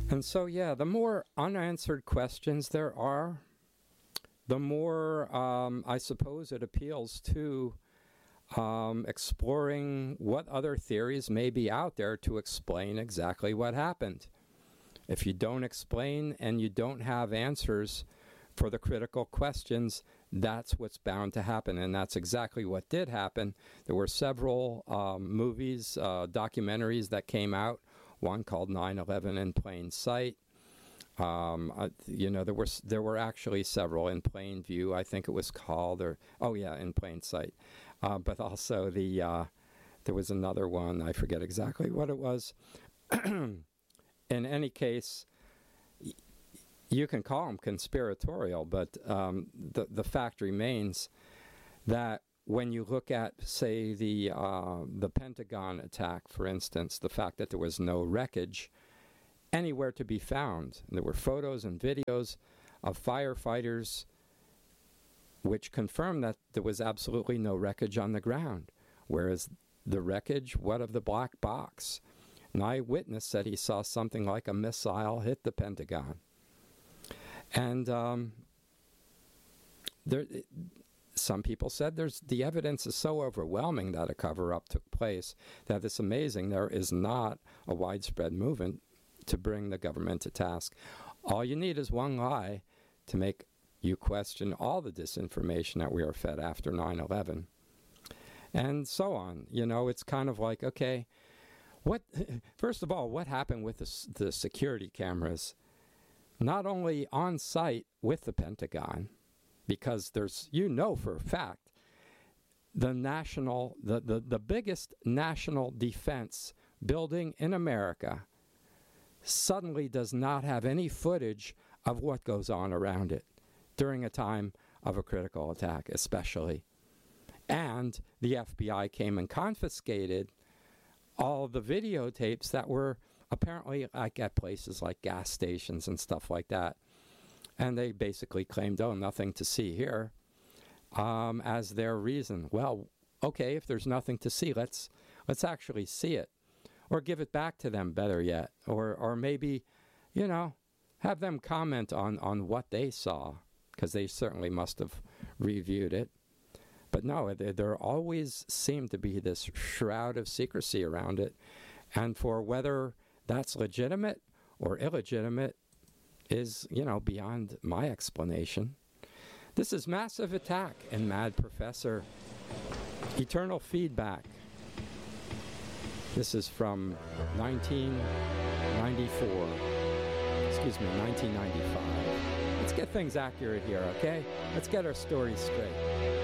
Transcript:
And so, yeah, the more unanswered questions there are, the more, I suppose, it appeals to exploring what other theories may be out there to explain exactly what happened. If you don't explain and you don't have answers for the critical questions, that's what's bound to happen. And that's exactly what did happen. There were several movies, documentaries that came out, one called 9/11 in Plain Sight. There were actually several. In Plain View, I think it was called, In Plain Sight. But also there was another one, I forget exactly what it was. In any case, you can call them conspiratorial, but the fact remains that when you look at, say, the Pentagon attack, for instance, the fact that there was no wreckage anywhere to be found. There were photos and videos of firefighters which confirmed that there was absolutely no wreckage on the ground. Whereas the wreckage, what of the black box? An eyewitness said he saw something like a missile hit the Pentagon. And some people said the evidence is so overwhelming that a cover-up took place that it's amazing there is not a widespread movement to bring the government to task. All you need is one lie to make you question all the disinformation that we are fed after 9/11. And so on. It's kind of like, okay, first of all, what happened with the security cameras? Not only on site with the Pentagon, because there's, for a fact, the biggest national defense building in America suddenly does not have any footage of what goes on around it during a time of a critical attack, especially. And the FBI came and confiscated all the videotapes that were apparently at places like gas stations and stuff like that. And they basically claimed, nothing to see here, as their reason. Well, okay, if there's nothing to see, let's actually see it. Or give it back to them, better yet. Or maybe, have them comment on what they saw, because they certainly must have reviewed it. But no, there always seemed to be this shroud of secrecy around it. And for whether that's legitimate or illegitimate is, beyond my explanation. This is Massive Attack and Mad Professor. Eternal Feedback. This is from 1995. Let's get things accurate here, okay? Let's get our stories straight.